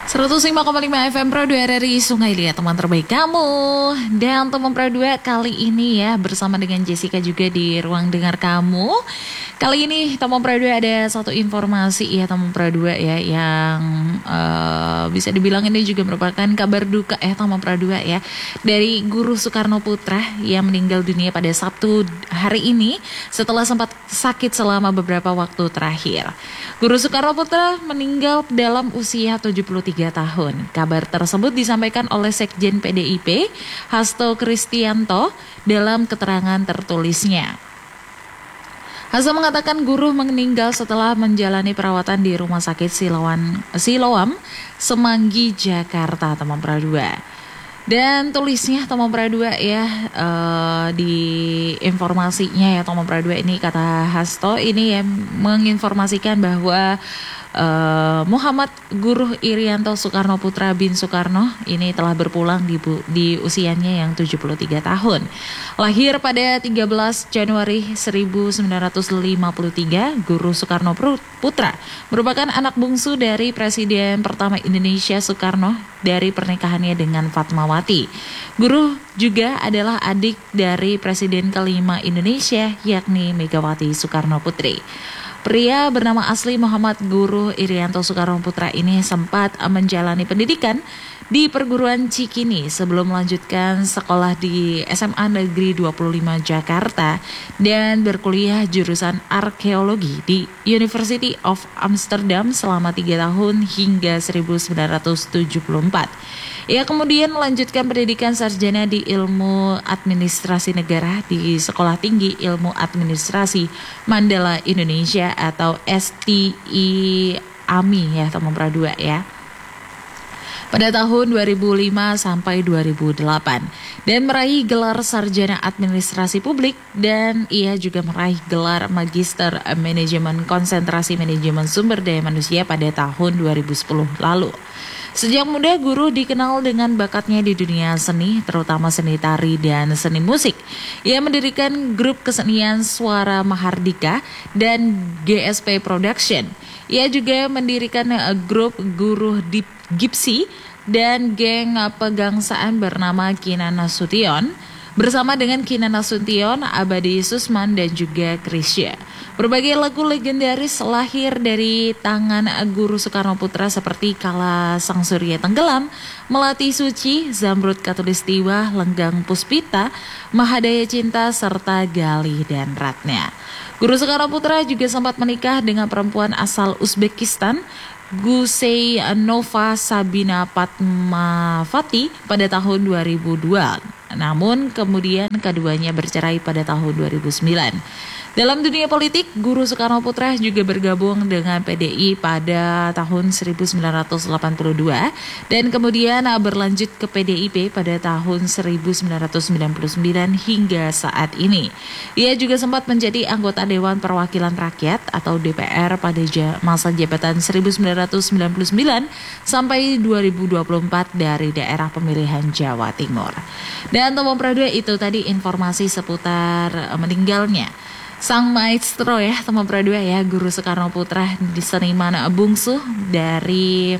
105,5 FM Pro 2 RRI Sungai Liat, teman terbaik kamu. Dan teman Pro 2 kali ini ya bersama dengan Jessica juga di ruang dengar kamu. Kali ini teman Pro 2 ada satu informasi ya teman Pro 2 ya yang bisa dibilang ini juga merupakan kabar duka ya teman Pro 2 ya. Dari Guru Soekarno Putra yang meninggal dunia pada Sabtu hari ini setelah sempat sakit selama beberapa waktu terakhir. Guru Soekarno Putra meninggal dalam usia 73 tahun. Kabar tersebut disampaikan oleh Sekjen PDIP, Hasto Kristianto, dalam keterangan tertulisnya. Hasto mengatakan guru meninggal setelah menjalani perawatan di Rumah Sakit Siloam, Semanggi, Jakarta, teman Pradua. Dan tulisnya teman Pradua ya di informasinya ya teman Pradua ini kata Hasto ini ya menginformasikan bahwa Muhammad Guru Irianto Soekarno Putra bin Soekarno ini telah berpulang di usianya yang 73 tahun. Lahir pada 13 Januari 1953, Guru Soekarno Putra merupakan anak bungsu dari Presiden pertama Indonesia Soekarno dari pernikahannya dengan Fatmawati. Guru juga adalah adik dari Presiden kelima Indonesia yakni Megawati Soekarno Putri. Pria bernama asli Muhammad Guru Irianto Soekarno Putra ini sempat menjalani pendidikan di perguruan Cikini sebelum melanjutkan sekolah di SMA Negeri 25 Jakarta dan berkuliah jurusan arkeologi di University of Amsterdam selama 3 tahun hingga 1974. Ia kemudian melanjutkan pendidikan sarjana di Ilmu Administrasi Negara di Sekolah Tinggi Ilmu Administrasi Mandala Indonesia atau STI-AMI ya teman Pradua ya. Pada tahun 2005 sampai 2008 dan meraih gelar sarjana administrasi publik dan ia juga meraih gelar magister manajemen konsentrasi manajemen sumber daya manusia pada tahun 2010 lalu. Sejak muda guru dikenal dengan bakatnya di dunia seni, terutama seni tari dan seni musik. Ia mendirikan grup kesenian Suara Mahardika dan GSP Production. Ia juga mendirikan grup Guru Gipsy dan geng pegangsaan bernama Kinana Sution bersama dengan Kinana Sution, Abadi Susman dan juga Krisya. Berbagai lagu legendaris lahir dari tangan Guru Soekarno Putra seperti Kala Sang Surya Tenggelam, Melati Suci, Zamrud Katulistiwa, Lenggang Puspita, Mahadaya Cinta, serta Galih dan Ratna. Guru Soekarno Putra juga sempat menikah dengan perempuan asal Uzbekistan, Gusei Nova Sabina Fatmawati pada tahun 2002. Namun kemudian keduanya bercerai pada tahun 2009. Dalam dunia politik, Guru Soekarno Putra juga bergabung dengan PDI pada tahun 1982 dan kemudian berlanjut ke PDIP pada tahun 1999 hingga saat ini. Ia juga sempat menjadi anggota Dewan Perwakilan Rakyat atau DPR pada masa jabatan 1999 sampai 2024 dari daerah pemilihan Jawa Timur. Dan teman Pradua itu tadi informasi seputar meninggalnya sang maestro ya teman Pradua ya, Guru Soekarno Putra di seniman bungsu dari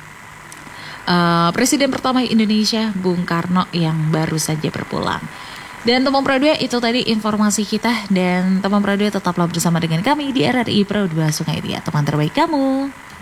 Presiden pertama Indonesia Bung Karno yang baru saja berpulang. Dan teman Pradua itu tadi informasi kita dan teman Pradua tetaplah bersama dengan kami di RRI Pro 2 Sungai Liat, teman terbaik kamu.